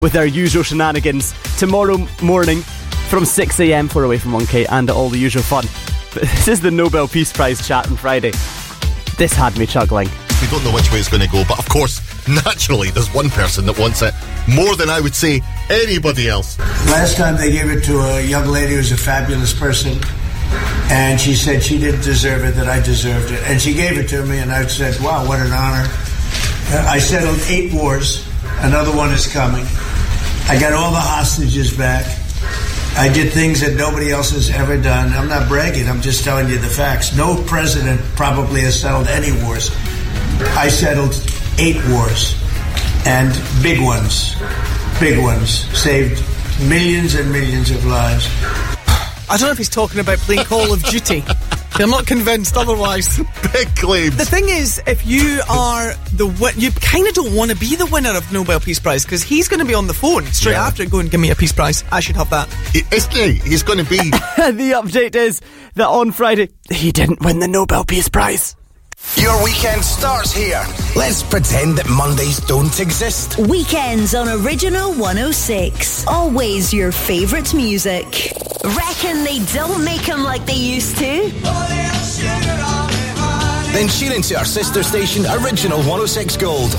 with our usual shenanigans tomorrow morning from 6 a.m. 4 away from 1K and all the usual fun. But this is the Nobel Peace Prize chat on Friday. This had me chuckling. We don't know which way it's going to go, but of course, naturally, there's one person that wants it more than I would say anybody else. Last time they gave it to a young lady who's a fabulous person, and she said she didn't deserve it, that I deserved it. And she gave it to me, and I said, wow, what an honor. I settled 8 wars. Another one is coming. I got all the hostages back. I did things that nobody else has ever done. I'm not bragging, I'm just telling you the facts. No president probably has settled any wars. I settled 8 wars, and big ones, saved millions and millions of lives. I don't know if he's talking about playing Call of Duty. I'm not convinced otherwise. Big claims. The thing is, if you are you kind of don't want to be the winner of Nobel Peace Prize, because he's going to be on the phone straight after going, give me a Peace Prize. I should have that. Isn't he? He's going to be. The update is that on Friday, he didn't win the Nobel Peace Prize. Your weekend starts here. Let's pretend that Mondays don't exist. Weekends on Original 106. Always your favourite music. Reckon they don't make them like they used to? Then tune into our sister station, Original 106 Gold.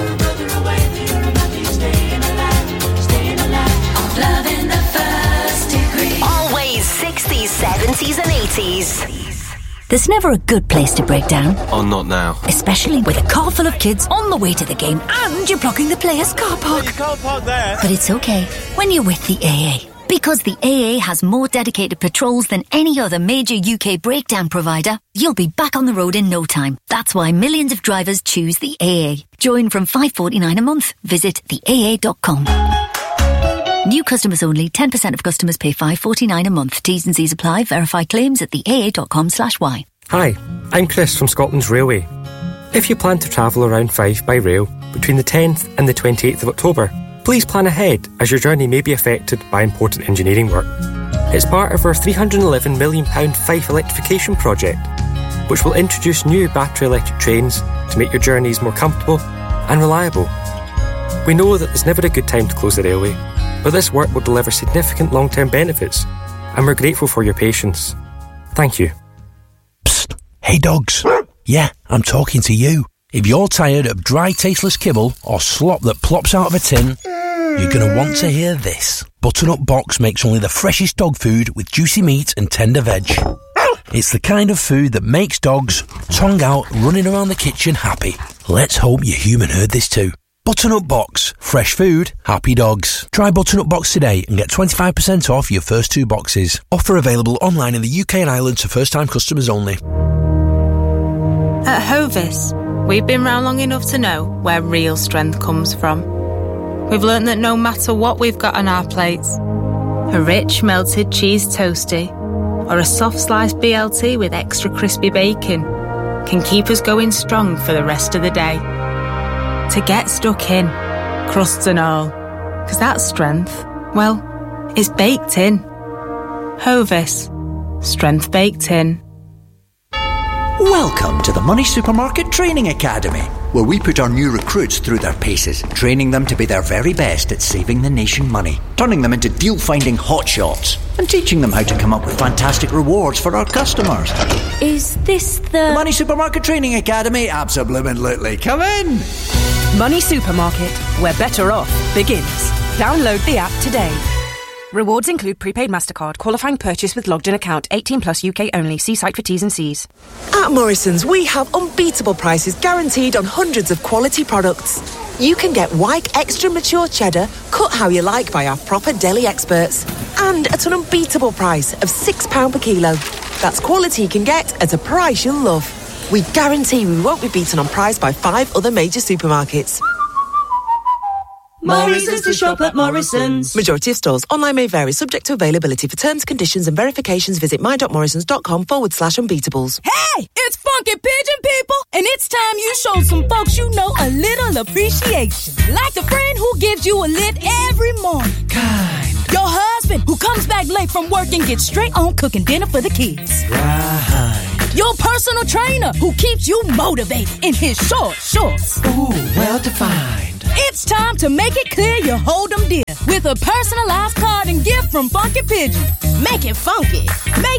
Always 60s, 70s and 80s. There's never a good place to break down. Oh, not now. Especially with a car full of kids on the way to the game and you're blocking the player's car park. You can't park there. But it's okay when you're with the AA. Because the AA has more dedicated patrols than any other major UK breakdown provider, you'll be back on the road in no time. That's why millions of drivers choose the AA. Join from $5.49 a month. Visit theaa.com. New customers only. 10% of customers pay $5.49 a month. T's and C's apply. Verify claims at theaa.com/y. Hi, I'm Chris from Scotland's Railway. If you plan to travel around Fife by rail between the 10th and the 28th of October, please plan ahead as your journey may be affected by important engineering work. It's part of our £311 million Fife electrification project, which will introduce new battery electric trains to make your journeys more comfortable and reliable. We know that there's never a good time to close the railway, but this work will deliver significant long-term benefits, and we're grateful for your patience. Thank you. Psst. Hey dogs. Yeah, I'm talking to you. If you're tired of dry, tasteless kibble or slop that plops out of a tin, you're going to want to hear this. Butternut Box makes only the freshest dog food with juicy meat and tender veg. It's the kind of food that makes dogs, tongue out, running around the kitchen happy. Let's hope your human heard this too. Butternut Box. Fresh food, happy dogs. Try Butternut Box today and get 25% off your first 2 boxes. Offer available online in the UK and Ireland to first-time customers only. At Hovis, we've been round long enough to know where real strength comes from. We've learnt that no matter what we've got on our plates, a rich melted cheese toastie or a soft sliced BLT with extra crispy bacon can keep us going strong for the rest of the day. To get stuck in, crusts and all, because that strength, well, it's baked in. Hovis, strength baked in. Welcome to the Money Supermarket Training Academy, where we put our new recruits through their paces, training them to be their very best at saving the nation money, turning them into deal-finding hotshots, and teaching them how to come up with fantastic rewards for our customers. Is this the Money Supermarket Training Academy? Absolutely. Come in! Money Supermarket, where better off begins. Download the app today. Rewards include prepaid MasterCard, qualifying purchase with logged-in account, 18 plus UK only. See site for T's and C's. At Morrison's, we have unbeatable prices guaranteed on hundreds of quality products. You can get Wyke Extra Mature Cheddar, cut how you like by our proper deli experts. And at an unbeatable price of £6 per kilo. That's quality you can get at a price you'll love. We guarantee we won't be beaten on price by 5 other major supermarkets. Morrison's to shop at Morrison's. Majority of stores. Online may vary, subject to availability. For terms, conditions and verifications, visit my.morrisons.com/unbeatables. Hey, it's Funky Pigeon people, and it's time you show some folks you know a little appreciation. Like the friend who gives you a lift every morning. Kind. Your husband who comes back late from work and gets straight on cooking dinner for the kids. Right. Your personal trainer who keeps you motivated in his short shorts. Ooh, well defined. It's time to make it clear you hold 'em dear with a personalized card and gift from Funky Pigeon. Make it funky. Make